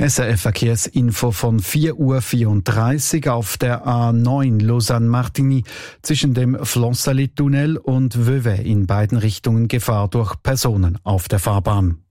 SRF Verkehrsinfo von 4:34 Uhr auf der A9 Lausanne-Martigny zwischen dem Flonsalit-Tunnel und Vevey in beiden Richtungen Gefahr durch Personen auf der Fahrbahn.